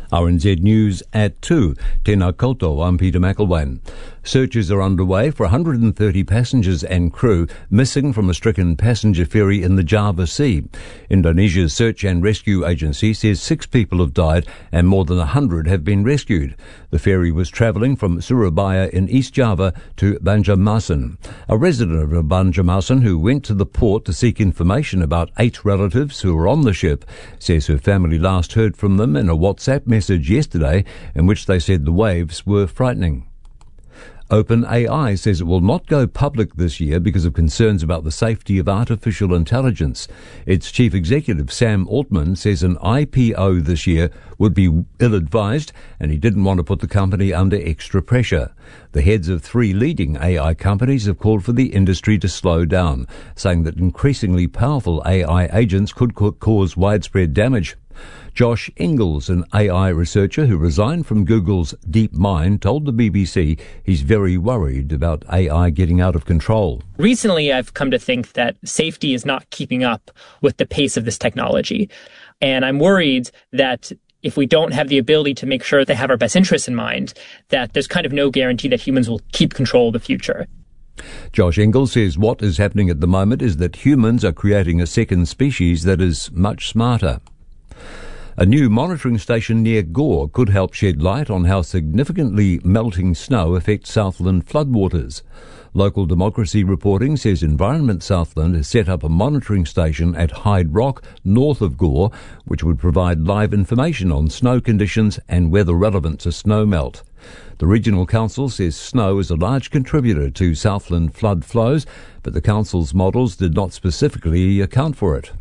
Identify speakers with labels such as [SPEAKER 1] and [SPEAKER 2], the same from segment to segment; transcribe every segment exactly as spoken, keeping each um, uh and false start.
[SPEAKER 1] R N Z News at two. Tēnā koutou, I'm Peter McElwain. Searches are underway for one hundred thirty passengers and crew missing from a stricken passenger ferry in the Java Sea. Indonesia's Search and Rescue Agency says six people have died and more than one hundred have been rescued. The ferry was travelling from Surabaya in East Java to Banjarmasin. A resident of Banjarmasin who went to the port to seek information about eight relatives who were on the ship says her family last heard from them in a WhatsApp message yesterday in which they said the waves were frightening. OpenAI says it will not go public this year because of concerns about the safety of artificial intelligence. Its chief executive, Sam Altman, says an I P O this year would be ill-advised and he didn't want to put the company under extra pressure. The heads of three leading A I companies have called for the industry to slow down, saying that increasingly powerful A I agents could cause widespread damage. Josh Ingalls, an A I researcher who resigned from Google's DeepMind, told the B B C he's very worried about A I getting out of control.
[SPEAKER 2] Recently, I've come to think that safety is not keeping up with the pace of this technology. And I'm worried that if we don't have the ability to make sure they have our best interests in mind, that there's kind of no guarantee that humans will keep control of the future.
[SPEAKER 1] Josh Ingalls says what is happening at the moment is that humans are creating a second species that is much smarter. A new monitoring station near Gore could help shed light on how significantly melting snow affects Southland floodwaters. Local Democracy reporting says Environment Southland has set up a monitoring station at Hyde Rock, north of Gore, which would provide live information on snow conditions and weather relevant to snowmelt. The Regional Council says snow is a large contributor to Southland flood flows, but the Council's models did not specifically account for it.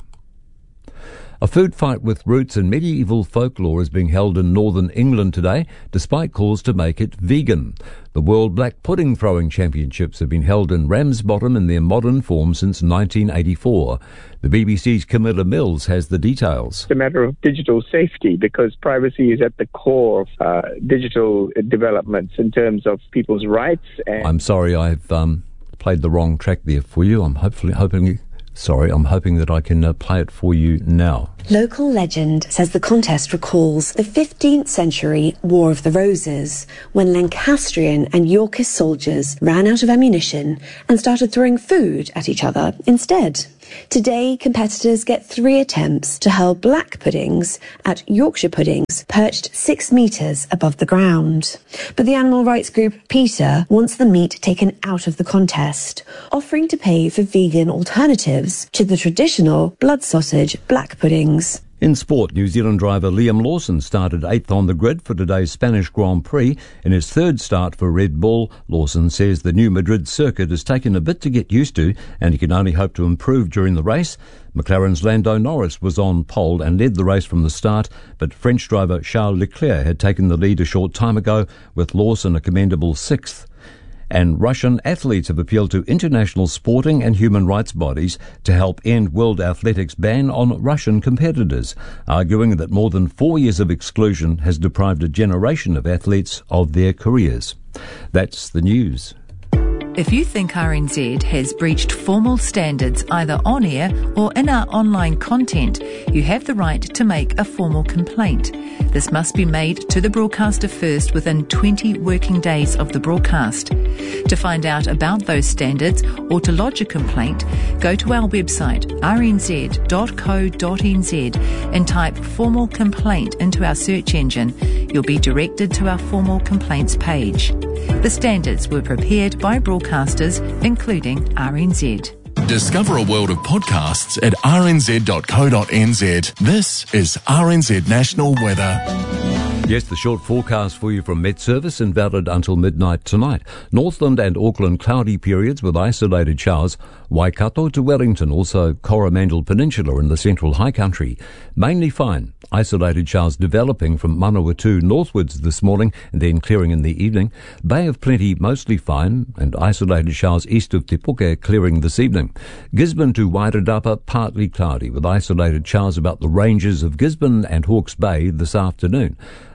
[SPEAKER 1] A food fight with roots in medieval folklore is being held in northern England today, despite calls to make it vegan. The World Black Pudding Throwing Championships have been held in Ramsbottom in their modern form since nineteen eighty-four. The B B C's Camilla Mills has the details.
[SPEAKER 3] It's a matter of digital safety because privacy is at the core of uh, digital developments in terms of people's rights. And
[SPEAKER 1] I'm sorry, I've um, played the wrong track there for you. I'm hopefully hoping... Sorry, I'm hoping that I can uh, play it for you now.
[SPEAKER 4] Local legend says the contest recalls the fifteenth century War of the Roses, when Lancastrian and Yorkist soldiers ran out of ammunition and started throwing food at each other instead. Today, competitors get three attempts to hurl black puddings at Yorkshire puddings perched six metres above the ground. But the animal rights group PETA wants the meat taken out of the contest, offering to pay for vegan alternatives to the traditional blood sausage black puddings.
[SPEAKER 1] In sport, New Zealand driver Liam Lawson started eighth on the grid for today's Spanish Grand Prix. In his third start for Red Bull, Lawson says the new Madrid circuit has taken a bit to get used to and he can only hope to improve during the race. McLaren's Lando Norris was on pole and led the race from the start, but French driver Charles Leclerc had taken the lead a short time ago, with Lawson a commendable sixth. And Russian athletes have appealed to international sporting and human rights bodies to help end World Athletics' ban on Russian competitors, arguing that more than four years of exclusion has deprived a generation of athletes of their careers. That's the news.
[SPEAKER 5] If you think R N Z has breached formal standards either on air or in our online content, you have the right to make a formal complaint. This must be made to the broadcaster first within twenty working days of the broadcast. To find out about those standards or to lodge a complaint, go to our website r n z dot co dot n z and type formal complaint into our search engine. You'll be directed to our formal complaints page. The standards were prepared by broadcasters, including R N Z.
[SPEAKER 6] Discover a world of podcasts at r n z dot co dot n z. This is R N Z National Weather.
[SPEAKER 1] Yes, the short forecast for you from Met Service and valid until midnight tonight. Northland and Auckland cloudy periods with isolated showers. Waikato to Wellington, also Coromandel Peninsula in the central high country. Mainly fine. Isolated showers developing from Manawatu northwards this morning and then clearing in the evening. Bay of Plenty mostly fine and isolated showers east of Te Puke clearing this evening. Gisborne to Wairarapa partly cloudy with isolated showers about the ranges of Gisborne and Hawke's Bay this afternoon. A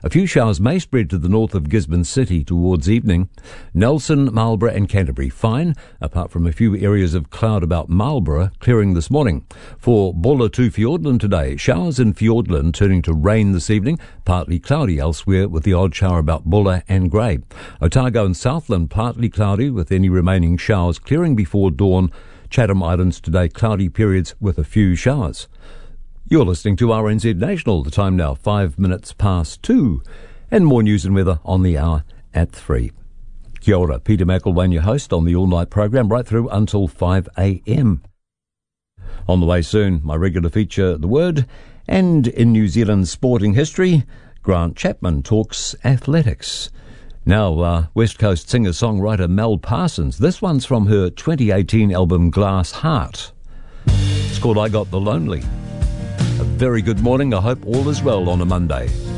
[SPEAKER 1] A few showers may spread to the north of Gisborne City towards evening. Nelson, Marlborough and Canterbury fine, apart from a few areas of cloud about Marlborough clearing this morning. For Bulla to Fiordland today, showers in Fiordland turning to rain this evening, partly cloudy elsewhere with the odd shower about Bulla and Grey. Otago and Southland partly cloudy with any remaining showers clearing before dawn. Chatham Islands today cloudy periods with a few showers. You're listening to R N Z National. The time now five minutes past two, and more news and weather on the hour at three. Kia ora, Peter McElwain, your host on the all-night program right through until five a.m. On the way soon, my regular feature, The Word, and in New Zealand sporting history, Grant Chapman talks athletics. Now, uh, West Coast singer-songwriter Mel Parsons. This one's from her twenty eighteen album Glass Heart. It's called I Got the Lonely. A very good morning. I hope all is well on a Monday.